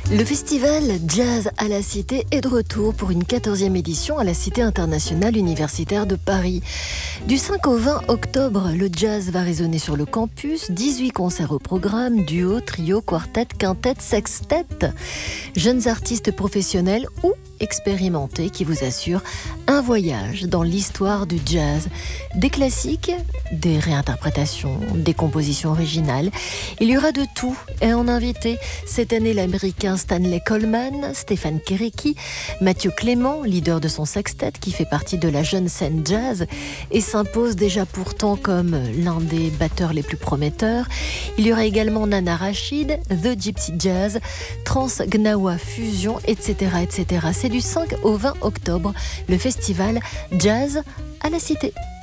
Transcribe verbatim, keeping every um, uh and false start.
Le festival Jazz à la Cité est de retour pour une quatorzième édition à la Cité internationale universitaire de Paris. Du cinq au vingt octobre, le jazz va résonner sur le campus. dix-huit concerts au programme, duo, trio, quartet, quintet, sextet. Jeunes artistes professionnels ou expérimentés qui vous assurent un voyage dans l'histoire du jazz. Des classiques, des réinterprétations, des compositions originales. Il y aura de tout. Et en invité, cette année, l'américain Stanley Coleman, Stéphane Kéréki, Mathieu Clément, leader de son sextet qui fait partie de la jeune scène jazz et s'impose déjà pourtant comme l'un des batteurs les plus prometteurs. Il y aura également Nana Rachid, The Gypsy Jazz, Trans Gnawa Fusion, et cetera, et cetera. C'est du cinq au vingt octobre, le festival Jazz à la Cité.